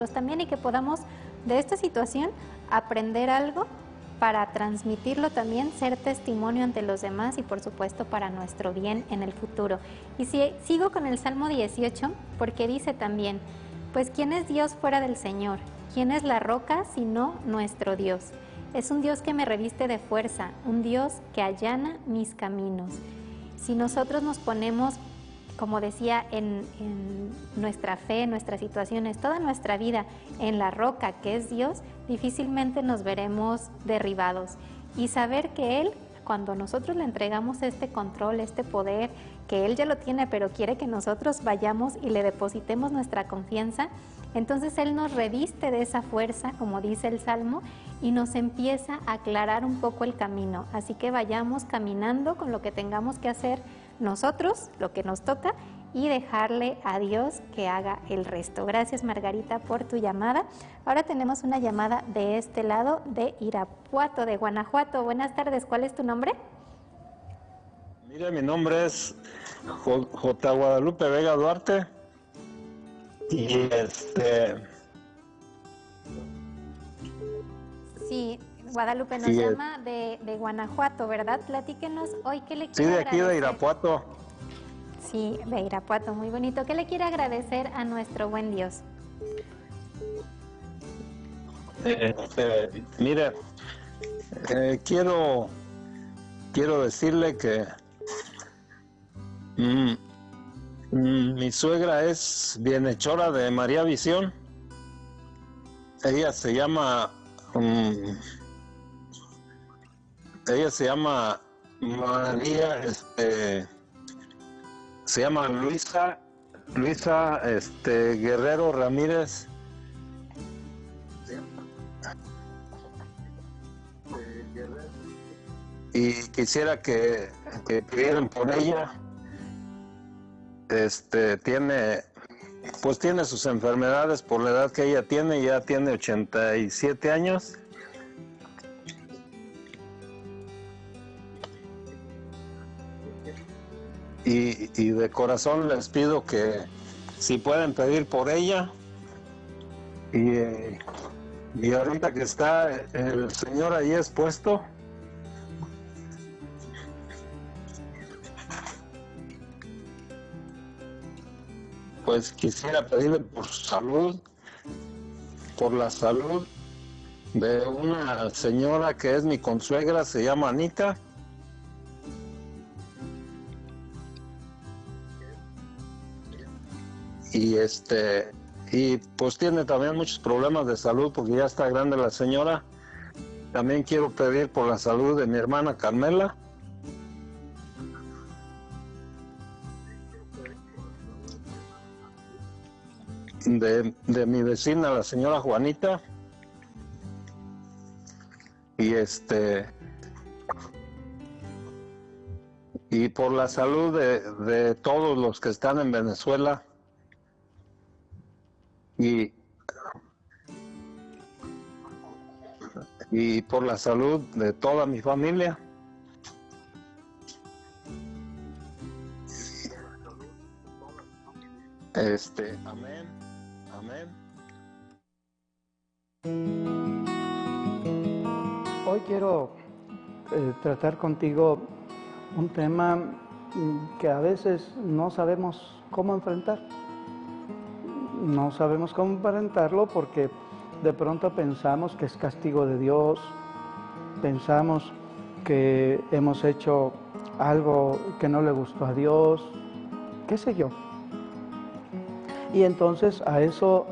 también, y que podamos de esta situación aprender algo para transmitirlo también, ser testimonio ante los demás y por supuesto para nuestro bien en el futuro. Y sigo con el Salmo 18 porque dice también, pues ¿quién es Dios fuera del Señor? ¿Quién es la roca sino nuestro Dios? Es un Dios que me reviste de fuerza, un Dios que allana mis caminos. Si nosotros nos ponemos, como decía, en nuestra fe, en nuestras situaciones, toda nuestra vida en la roca que es Dios, difícilmente nos veremos derribados. Y saber que Él, cuando nosotros le entregamos este control, este poder, que Él ya lo tiene, pero quiere que nosotros vayamos y le depositemos nuestra confianza, entonces Él nos reviste de esa fuerza, como dice el Salmo, y nos empieza a aclarar un poco el camino. Así que vayamos caminando con lo que tengamos que hacer nosotros, lo que nos toca, y dejarle a Dios que haga el resto. Gracias, Margarita, por tu llamada. Ahora tenemos una llamada de este lado, de Irapuato, de Guanajuato. Buenas tardes, ¿cuál es tu nombre? Mire, mi nombre es J. Guadalupe Vega Duarte. Y Sí, Guadalupe nos llama de Guanajuato, ¿verdad? Platíquenos hoy qué le quiere agradecer. Sí, de aquí de Irapuato. Sí, de Irapuato, muy bonito. ¿Qué le quiere agradecer a nuestro buen Dios? Mire, quiero decirle que mi suegra es bienhechora de María Visión. Ella se llama María, se llama Luisa Guerrero Ramírez. Y quisiera que pidieran por ella. Tiene sus enfermedades por la edad que ella tiene, ya tiene 87 años. Y de corazón les pido que si pueden pedir por ella. Y ahorita que está el Señor ahí expuesto, pues quisiera pedirle por su salud, por la salud de una señora que es mi consuegra, se llama Anita. Y pues tiene también muchos problemas de salud porque ya está grande la señora. También quiero pedir por la salud de mi hermana Carmela. De mi vecina, la señora Juanita. Y por la salud de todos los que están en Venezuela. Y por la salud de toda mi familia. Amén. Amén. Hoy quiero tratar contigo un tema que a veces no sabemos cómo enfrentar. No sabemos cómo enfrentarlo porque de pronto pensamos que es castigo de Dios, pensamos que hemos hecho algo que no le gustó a Dios, qué sé yo. Y entonces a eso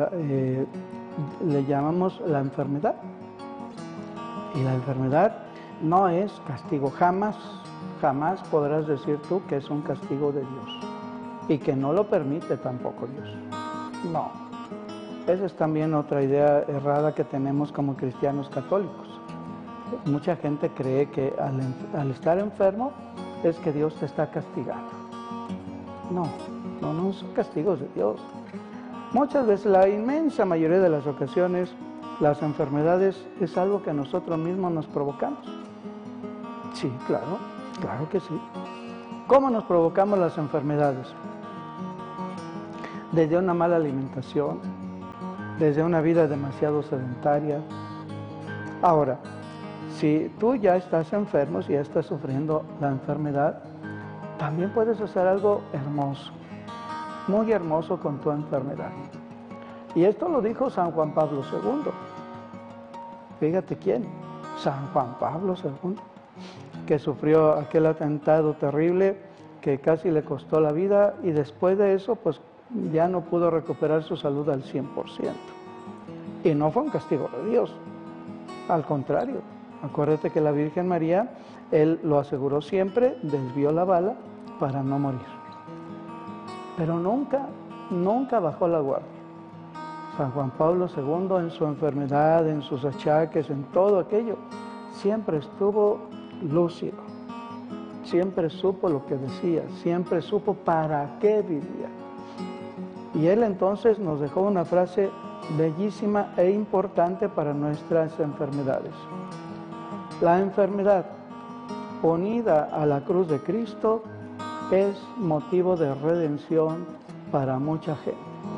le llamamos la enfermedad. Y la enfermedad no es castigo, jamás podrás decir tú que es un castigo de Dios y que no lo permite tampoco Dios. No, esa es también otra idea errada que tenemos como cristianos católicos. Mucha gente cree que al estar enfermo es que Dios te está castigando. No son castigos de Dios. Muchas veces, la inmensa mayoría de las ocasiones, las enfermedades es algo que nosotros mismos nos provocamos. Sí, claro que sí. ¿Cómo nos provocamos las enfermedades? Desde una mala alimentación, desde una vida demasiado sedentaria. Ahora, si tú ya estás enfermo, si ya estás sufriendo la enfermedad, también puedes hacer algo hermoso, muy hermoso con tu enfermedad. Y esto lo dijo San Juan Pablo II. Fíjate quién, San Juan Pablo II, que sufrió aquel atentado terrible que casi le costó la vida y después de eso pues ya no pudo recuperar su salud al 100%. Y no fue un castigo de Dios, al contrario. Acuérdate que la Virgen María, él lo aseguró siempre, desvió la bala para no morir. Pero nunca bajó la guardia. San Juan Pablo II en su enfermedad, en sus achaques, en todo aquello, siempre estuvo lúcido, siempre supo lo que decía, siempre supo para qué vivía. Y él entonces nos dejó una frase bellísima e importante para nuestras enfermedades. La enfermedad unida a la cruz de Cristo es motivo de redención para mucha gente.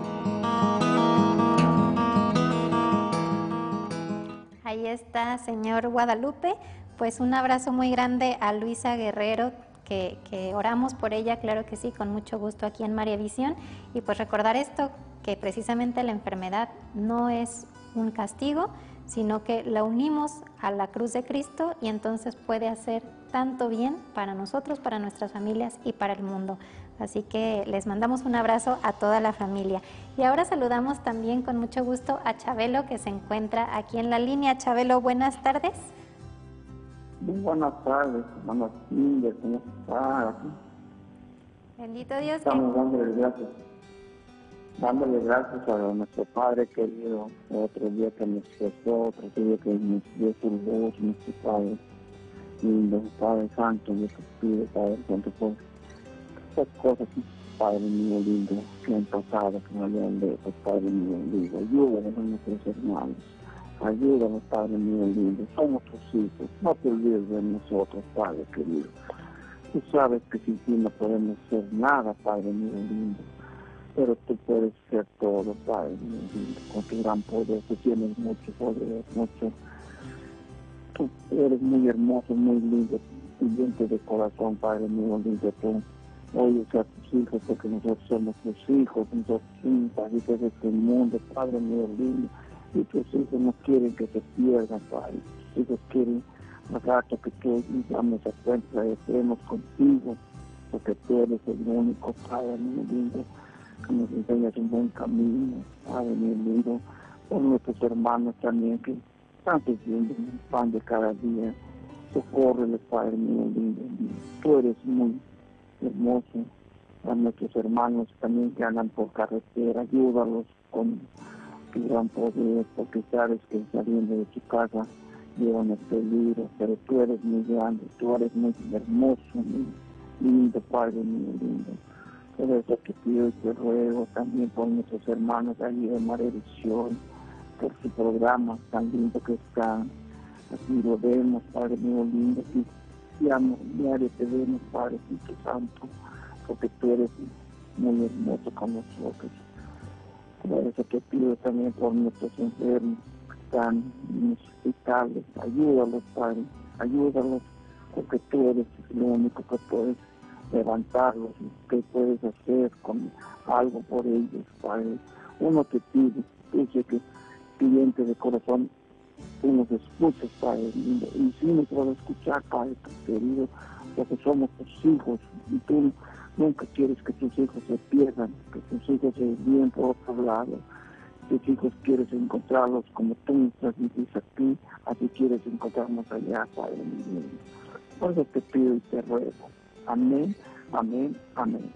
Ahí está, señor Guadalupe. Pues un abrazo muy grande a Luisa Guerrero, que oramos por ella, claro que sí, con mucho gusto aquí en María Visión. Y pues recordar esto, que precisamente la enfermedad no es un castigo, sino que la unimos a la cruz de Cristo y entonces puede hacer tanto bien para nosotros, para nuestras familias y para el mundo. Así que les mandamos un abrazo a toda la familia. Y ahora saludamos también con mucho gusto a Chabelo, que se encuentra aquí en la línea. Chabelo, buenas tardes. Muy buenas tardes, hermano Kinder, ¿cómo está? Bendito Dios. Estamos dándole gracias a nuestro Padre querido, otro día que nos tocó, otro día que nos dio su voz, nuestro Padre lindo, Padre Santo, yo te pido, Padre Santo, por estas cosas, Padre mío lindo, que han pasado, que no habían lejos, Padre mío lindo, ayúdanos a nuestros hermanos. Ayúdanos, Padre mío lindo, somos tus hijos, no te olvides de nosotros, Padre querido. Tú sabes que sin ti no podemos hacer nada, Padre mío lindo, pero tú puedes hacer todo, Padre mío lindo, con tu gran poder, tú tienes mucho poder, mucho. Tú eres muy hermoso, muy lindo, viviente de corazón, Padre mío lindo, tú oyes a tus hijos porque nosotros somos tus hijos, nosotros somos hijos de este mundo, Padre mío lindo. Y tus hijos no quieren que se pierdan, Padre. Tus hijos quieren al rato que tú llames a cuenta, estemos contigo, porque tú eres el único, Padre mío lindo, que nos enseñas un buen camino, Padre mío lindo, por nuestros hermanos también que están sufriendo el pan de cada día. Socórreles, Padre mío lindo. Tú eres muy hermoso. A nuestros hermanos también que andan por carretera, ayúdalos con tu gran poder, porque sabes que saliendo de tu casa llevan el peligro, pero tú eres muy grande, tú eres muy hermoso, muy lindo, Padre mío lindo. Por eso te pido y te ruego también por nuestros hermanos allí de María Visión, por su programa tan lindo que están. Así lo vemos, Padre mío lindo, y diario te vemos, Padre Santo, porque tú eres muy hermoso con nosotros. Por eso te pido también por nuestros enfermos que están en los hospitales. Ayúdalos, Padre, ayúdalos, porque tú eres lo único que puedes levantarlos, que puedes hacer con algo por ellos, Padre. Uno te pide, tú sé que cliente de corazón, tú nos escuchas, Padre, y sí nos vas a escuchar, Padre querido, porque somos tus hijos, y tú nunca quieres que tus hijos se pierdan, que tus hijos se desvíen por otro lado. Tus hijos quieres encontrarlos como tú nos transmites aquí, así quieres encontrarnos allá, Padre mío. Por eso te pido y te ruego. Amén, amén, amén.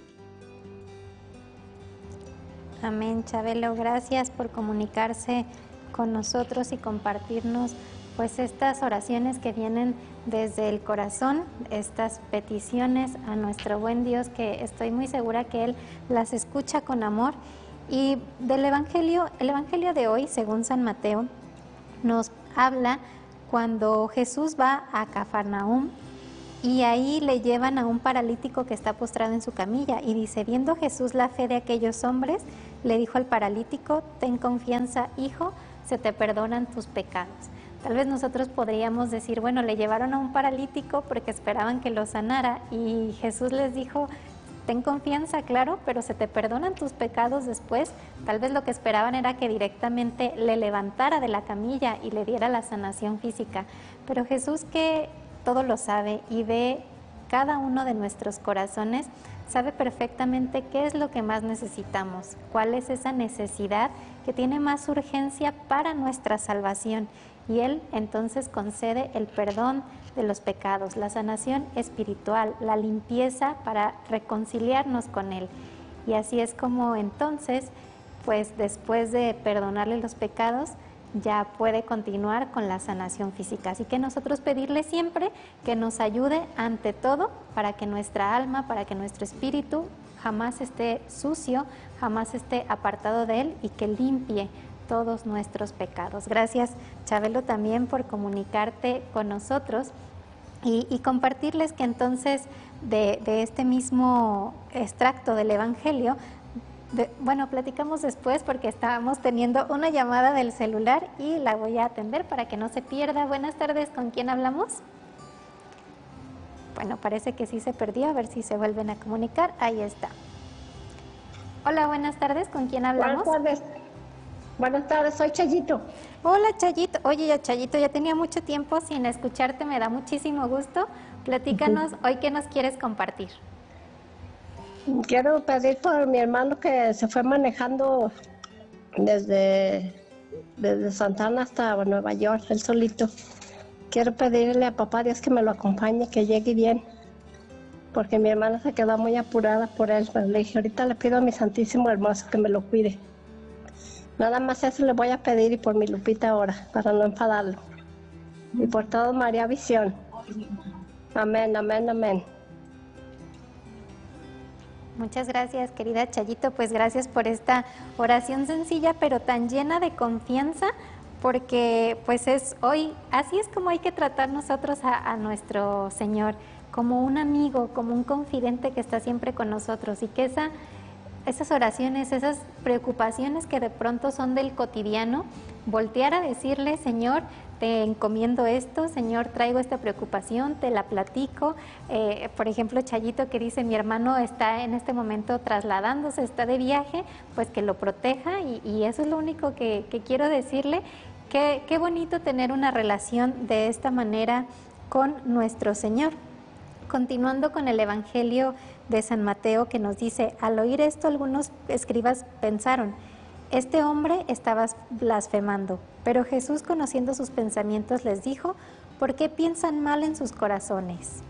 Amén, Chabelo. Gracias por comunicarse con nosotros y compartirnos pues estas oraciones que vienen desde el corazón, estas peticiones a nuestro buen Dios, que estoy muy segura que Él las escucha con amor. Y del Evangelio, el Evangelio de hoy, según San Mateo, nos habla cuando Jesús va a Cafarnaúm y ahí le llevan a un paralítico que está postrado en su camilla y dice, viendo Jesús la fe de aquellos hombres, le dijo al paralítico: ten confianza, hijo, se te perdonan tus pecados. Tal vez nosotros podríamos decir, bueno, le llevaron a un paralítico porque esperaban que lo sanara, y Jesús les dijo: ten confianza, claro, pero se te perdonan tus pecados después. Tal vez lo que esperaban era que directamente le levantara de la camilla y le diera la sanación física. Pero Jesús, que todo lo sabe y ve cada uno de nuestros corazones, sabe perfectamente qué es lo que más necesitamos, cuál es esa necesidad que tiene más urgencia para nuestra salvación. Y Él entonces concede el perdón de los pecados, la sanación espiritual, la limpieza para reconciliarnos con Él. Y así es como entonces, pues después de perdonarle los pecados, ya puede continuar con la sanación física. Así que nosotros pedirle siempre que nos ayude ante todo para que nuestra alma, para que nuestro espíritu jamás esté sucio, jamás esté apartado de Él, y que limpie todos nuestros pecados. Gracias, Chabelo, también por comunicarte con nosotros y compartirles que entonces de este mismo extracto del Evangelio, bueno, platicamos después porque estábamos teniendo una llamada del celular y la voy a atender para que no se pierda. Buenas tardes, ¿con quién hablamos? Bueno, parece que sí se perdió, a ver si se vuelven a comunicar. Ahí está. Hola, buenas tardes, ¿con quién hablamos? Buenas tardes. Buenas tardes, soy Chayito. Hola, Chayito. Oye, ya Chayito, ya tenía mucho tiempo sin escucharte, me da muchísimo gusto. Platícanos hoy qué nos quieres compartir. Quiero pedir por mi hermano que se fue manejando desde Santana hasta Nueva York, él solito. Quiero pedirle a papá Dios que me lo acompañe, que llegue bien, porque mi hermana se quedó muy apurada por él. Pero le dije, ahorita le pido a mi Santísimo Hermoso que me lo cuide. Nada más eso le voy a pedir, y por mi Lupita ahora, para no enfadarlo. Y por todo María Visión. Amén, amén, amén. Muchas gracias, querida Chayito. Pues gracias por esta oración sencilla, pero tan llena de confianza, porque pues es hoy, así es como hay que tratar nosotros a nuestro Señor, como un amigo, como un confidente que está siempre con nosotros, y que esas oraciones, esas preocupaciones que de pronto son del cotidiano, voltear a decirle: Señor, te encomiendo esto, Señor, traigo esta preocupación, te la platico. Por ejemplo, Chayito, que dice: mi hermano está en este momento trasladándose, está de viaje, pues que lo proteja, y eso es lo único que quiero decirle. Qué bonito tener una relación de esta manera con nuestro Señor. Continuando con el Evangelio de San Mateo, que nos dice: al oír esto, algunos escribas pensaron: este hombre estaba blasfemando. Pero Jesús, conociendo sus pensamientos, les dijo: ¿por qué piensan mal en sus corazones?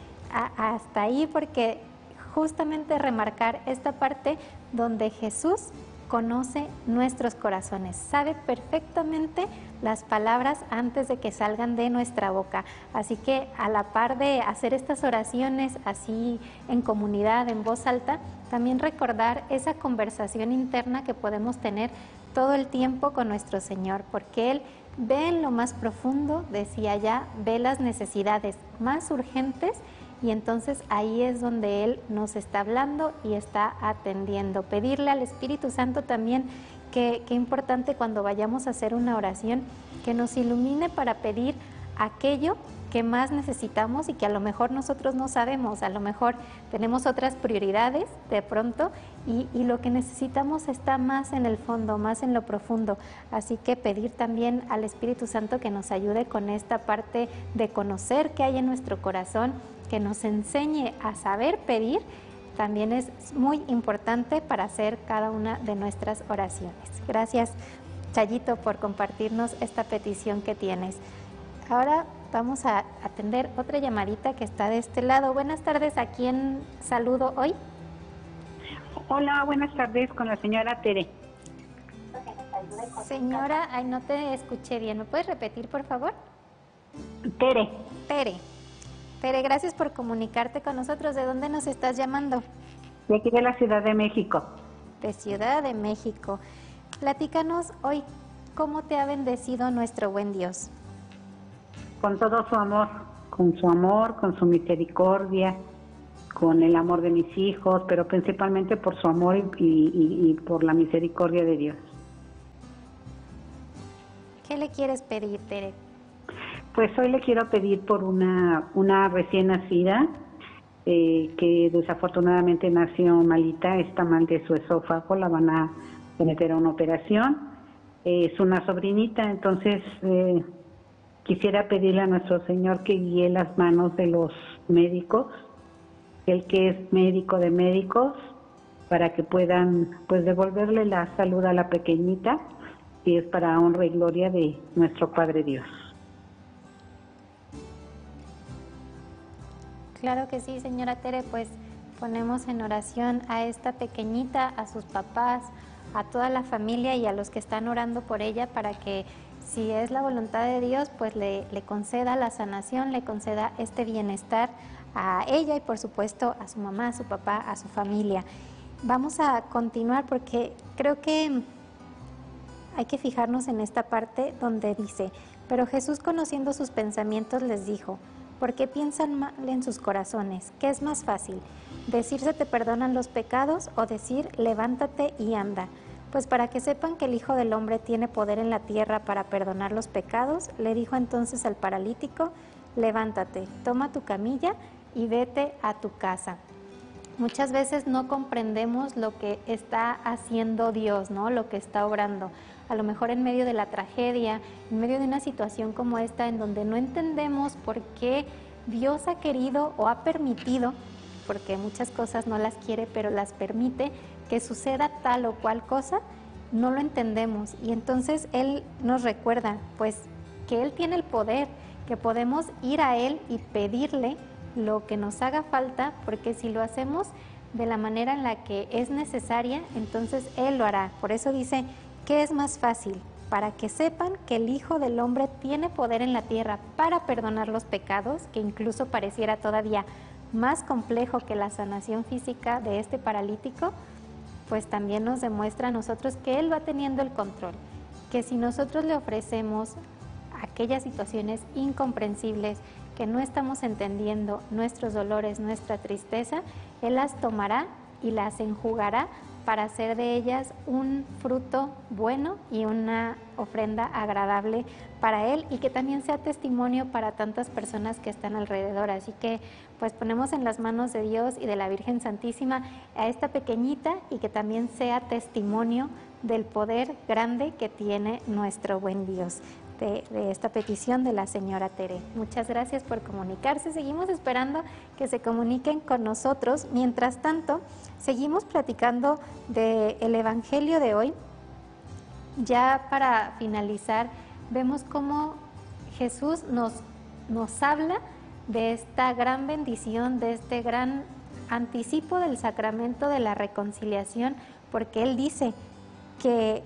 Hasta ahí, porque justamente remarcar esta parte donde Jesús conoce nuestros corazones, sabe perfectamente las palabras antes de que salgan de nuestra boca. Así que a la par de hacer estas oraciones así en comunidad, en voz alta, también recordar esa conversación interna que podemos tener todo el tiempo con nuestro Señor, porque Él ve en lo más profundo, decía ya, ve las necesidades más urgentes, y entonces ahí es donde Él nos está hablando y está atendiendo. Pedirle al Espíritu Santo también, que importante cuando vayamos a hacer una oración, que nos ilumine para pedir aquello que más necesitamos y que a lo mejor nosotros no sabemos, a lo mejor tenemos otras prioridades de pronto, y lo que necesitamos está más en el fondo, más en lo profundo. Así que pedir también al Espíritu Santo que nos ayude con esta parte de conocer qué hay en nuestro corazón, que nos enseñe a saber pedir, también es muy importante para hacer cada una de nuestras oraciones. Gracias, Chayito, por compartirnos esta petición que tienes. Ahora vamos a atender otra llamadita que está de este lado. Buenas tardes, ¿a quién saludo hoy? Hola, buenas tardes, con la señora Tere. Señora, ay, no te escuché bien. ¿Me puedes repetir, por favor? Tere. Tere, gracias por comunicarte con nosotros. ¿De dónde nos estás llamando? De aquí de la Ciudad de México. De Ciudad de México. Platícanos hoy, ¿cómo te ha bendecido nuestro buen Dios? Con todo su amor, con su misericordia, con el amor de mis hijos, pero principalmente por su amor y por la misericordia de Dios. ¿Qué le quieres pedir, Tere? Pues hoy le quiero pedir por una recién nacida que desafortunadamente nació malita, está mal de su esófago, la van a someter a una operación. Es una sobrinita, entonces quisiera pedirle a nuestro Señor que guíe las manos de los médicos, el que es médico de médicos, para que puedan pues devolverle la salud a la pequeñita, y es para honra y gloria de nuestro Padre Dios. Claro que sí, señora Tere, pues ponemos en oración a esta pequeñita, a sus papás, a toda la familia y a los que están orando por ella para que, si es la voluntad de Dios, pues le conceda la sanación, le conceda este bienestar a ella y por supuesto a su mamá, a su papá, a su familia. Vamos a continuar porque creo que hay que fijarnos en esta parte donde dice: pero Jesús, conociendo sus pensamientos, les dijo: ¿por qué piensan mal en sus corazones? ¿Qué es más fácil? ¿Decir se te perdonan los pecados o decir levántate y anda? Pues para que sepan que el Hijo del Hombre tiene poder en la tierra para perdonar los pecados, le dijo entonces al paralítico: levántate, toma tu camilla y vete a tu casa. Muchas veces no comprendemos lo que está haciendo Dios, ¿no? Lo que está obrando. A lo mejor en medio de la tragedia, en medio de una situación como esta, en donde no entendemos por qué Dios ha querido o ha permitido, porque muchas cosas no las quiere, pero las permite, que suceda tal o cual cosa, no lo entendemos. Y entonces Él nos recuerda, pues, que Él tiene el poder, que podemos ir a Él y pedirle lo que nos haga falta, porque si lo hacemos de la manera en la que es necesaria, entonces Él lo hará. Por eso dice: ¿qué es más fácil? Para que sepan que el Hijo del Hombre tiene poder en la tierra para perdonar los pecados, que incluso pareciera todavía más complejo que la sanación física de este paralítico, pues también nos demuestra a nosotros que Él va teniendo el control, que si nosotros le ofrecemos aquellas situaciones incomprensibles que no estamos entendiendo, nuestros dolores, nuestra tristeza, Él las tomará y las enjugará para hacer de ellas un fruto bueno y una ofrenda agradable para Él, y que también sea testimonio para tantas personas que están alrededor. Así que pues ponemos en las manos de Dios y de la Virgen Santísima a esta pequeñita, y que también sea testimonio del poder grande que tiene nuestro buen Dios. De esta petición de la señora Tere. Muchas gracias por comunicarse. Seguimos esperando que se comuniquen con nosotros. Mientras tanto, seguimos platicando del Evangelio de hoy. Ya para finalizar, vemos cómo Jesús nos habla de esta gran bendición, de este gran anticipo del sacramento de la reconciliación, porque Él dice que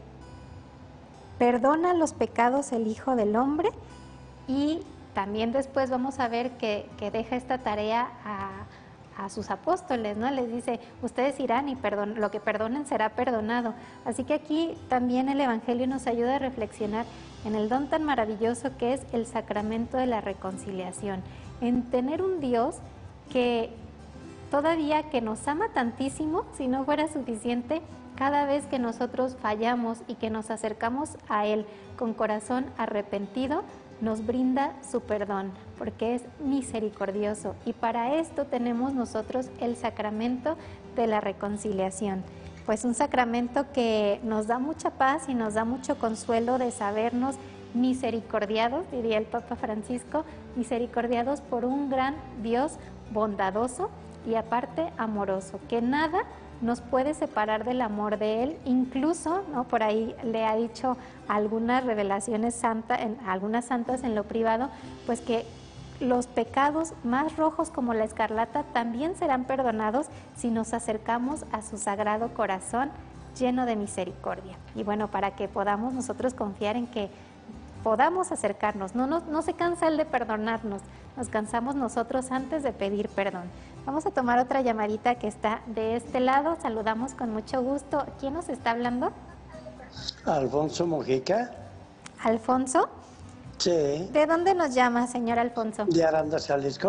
perdona los pecados el Hijo del Hombre, y también después vamos a ver que deja esta tarea a sus apóstoles, ¿no? Les dice: ustedes irán y lo que perdonen será perdonado. Así que aquí también el Evangelio nos ayuda a reflexionar en el don tan maravilloso que es el sacramento de la reconciliación, en tener un Dios que todavía, que nos ama tantísimo, si no fuera suficiente, cada vez que nosotros fallamos y que nos acercamos a Él con corazón arrepentido, nos brinda su perdón, porque es misericordioso. Y para esto tenemos nosotros el sacramento de la reconciliación. Pues un sacramento que nos da mucha paz y nos da mucho consuelo de sabernos misericordiados, diría el Papa Francisco, misericordiados por un gran Dios bondadoso y aparte amoroso, que nada nos puede separar del amor de Él. Incluso, ¿no?, por ahí le ha dicho algunas revelaciones algunas santas en lo privado, pues que los pecados más rojos como la escarlata también serán perdonados si nos acercamos a su sagrado corazón lleno de misericordia. Y bueno, para que podamos nosotros confiar en que podamos acercarnos, no se cansa Él de perdonarnos, nos cansamos nosotros antes de pedir perdón. Vamos a tomar otra llamadita que está de este lado. Saludamos con mucho gusto. ¿Quién nos está hablando? Alfonso Mojica. ¿Alfonso? Sí. ¿De dónde nos llama, señor Alfonso? De Arandas, Jalisco.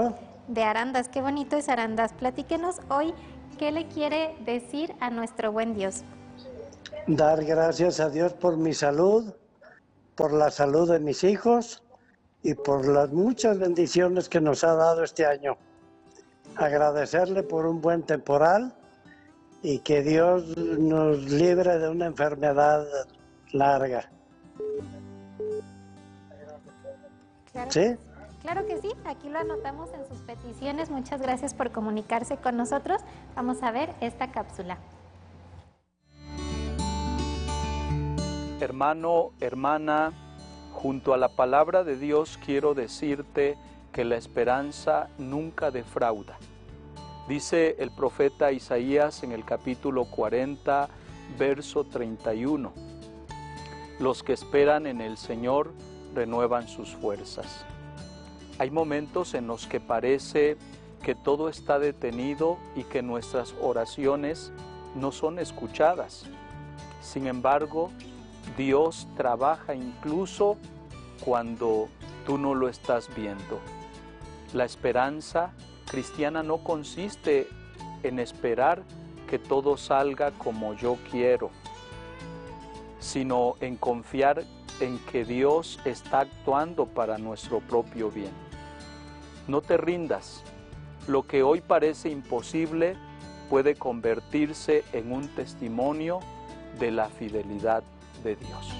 de Arandas. Qué bonito es Arandas. Platíquenos hoy qué le quiere decir a nuestro buen Dios. Dar gracias a Dios por mi salud, por la salud de mis hijos y por las muchas bendiciones que nos ha dado este año. Agradecerle por un buen temporal y que Dios nos libre de una enfermedad larga. Claro, ¿Sí? Claro que sí, aquí lo anotamos en sus peticiones. Muchas gracias por comunicarse con nosotros. Vamos a ver esta cápsula. Hermano, hermana, junto a la palabra de Dios quiero decirte que la esperanza nunca defrauda. Dice el profeta Isaías en el capítulo 40, verso 31. Los que esperan en el Señor renuevan sus fuerzas. Hay momentos en los que parece que todo está detenido y que nuestras oraciones no son escuchadas. Sin embargo, Dios trabaja incluso cuando tú no lo estás viendo. La esperanza cristiana no consiste en esperar que todo salga como yo quiero, sino en confiar en que Dios está actuando para nuestro propio bien. No te rindas. Lo que hoy parece imposible puede convertirse en un testimonio de la fidelidad de Dios.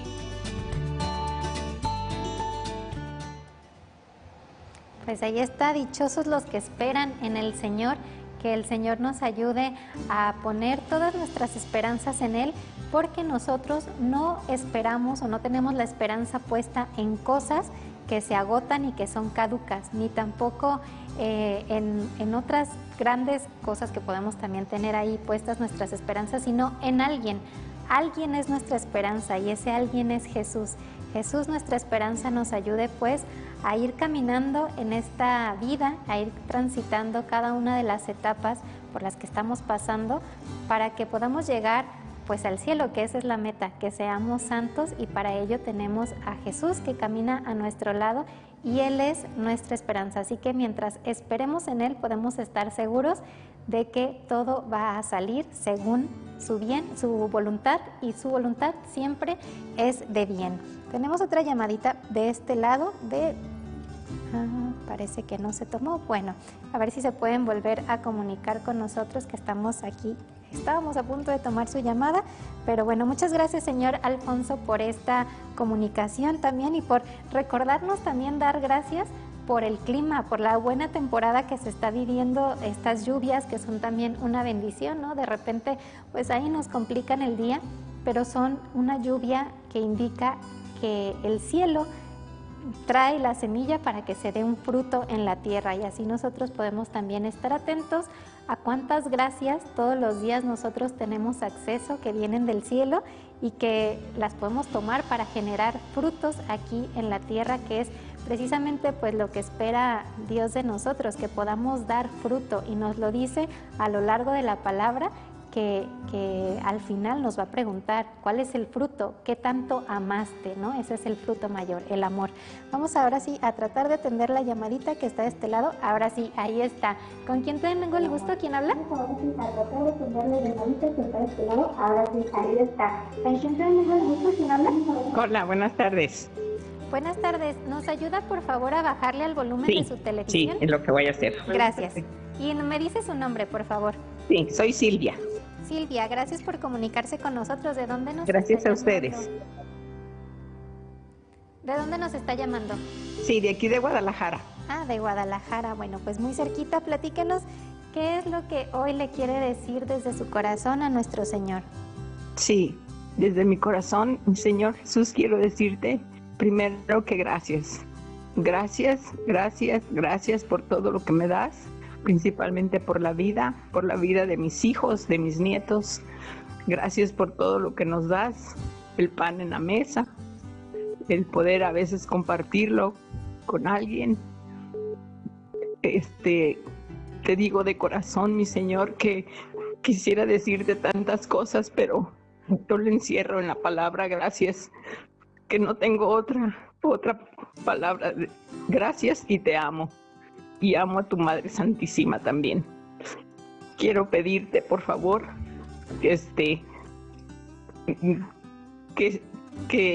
Pues ahí está, dichosos los que esperan en el Señor, que el Señor nos ayude a poner todas nuestras esperanzas en Él, porque nosotros no esperamos o no tenemos la esperanza puesta en cosas que se agotan y que son caducas, ni tampoco en otras grandes cosas que podemos también tener ahí puestas nuestras esperanzas, sino en alguien. Alguien es nuestra esperanza y ese alguien es Jesús. Jesús, nuestra esperanza, nos ayude pues a ir caminando en esta vida, a ir transitando cada una de las etapas por las que estamos pasando para que podamos llegar pues al cielo, que esa es la meta, que seamos santos, y para ello tenemos a Jesús que camina a nuestro lado y Él es nuestra esperanza. Así que mientras esperemos en Él podemos estar seguros de que todo va a salir según su bien, su voluntad, y su voluntad siempre es de bien. Tenemos otra llamadita de este lado parece que no se tomó. Bueno, a ver si se pueden volver a comunicar con nosotros, que estamos aquí. Estábamos a punto de tomar su llamada, pero bueno, muchas gracias, señor Alfonso, por esta comunicación también y por recordarnos también dar gracias por el clima, por la buena temporada que se está viviendo, estas lluvias que son también una bendición, ¿no? De repente, pues ahí nos complican el día, pero son una lluvia que indica que el cielo trae la semilla para que se dé un fruto en la tierra, y así nosotros podemos también estar atentos a cuántas gracias todos los días nosotros tenemos acceso, que vienen del cielo y que las podemos tomar para generar frutos aquí en la tierra, que es precisamente pues lo que espera Dios de nosotros, que podamos dar fruto, y nos lo dice a lo largo de la palabra, que al final nos va a preguntar cuál es el fruto, qué tanto amaste, ¿no? Ese es el fruto mayor, el amor. Vamos ahora sí a tratar de atender la llamadita que está de este lado. Ahora sí, ahí está. ¿Con quién tengo el gusto? ¿Quién habla? Ahora sí, a tratar de atender la llamadita que está de este lado. Ahora sí, ahí está. ¿Con quién tengo el gusto? ¿Quién habla? Hola, buenas tardes. Buenas tardes. ¿Nos ayuda, por favor, a bajarle al volumen de su televisión? Sí, es lo que voy a hacer. Gracias. Y me dice su nombre, por favor. Sí, soy Silvia. Silvia, gracias por comunicarse con nosotros. ¿De dónde nos Gracias está a ustedes. llamando? ¿De dónde nos está llamando? Sí, de aquí de Guadalajara. Ah, de Guadalajara. Bueno, pues muy cerquita. Platíquenos qué es lo que hoy le quiere decir desde su corazón a nuestro Señor. Sí, desde mi corazón, Señor Jesús, quiero decirte primero que gracias. Gracias, gracias, gracias por todo lo que me das, principalmente por la vida de mis hijos, de mis nietos. Gracias por todo lo que nos das, el pan en la mesa, el poder a veces compartirlo con alguien. Te digo de corazón, mi Señor, que quisiera decirte tantas cosas, pero yo lo encierro en la palabra gracias, que no tengo otra palabra. Gracias y te amo. y amo a tu Madre Santísima también. Quiero pedirte, por favor, que